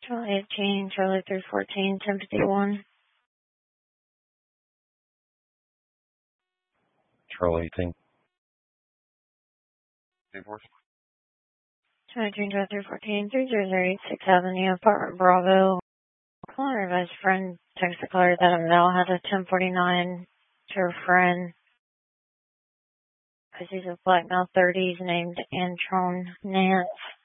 Charlie 18, Charlie 314, 1051. Charlie 18. Charlie 18, Charlie 314, 3008 6th Avenue, Apartment Bravo. Caller advised friend text the caller that a Val had a 1049 to her friend. Because he's a black male 30s named Antron Nance.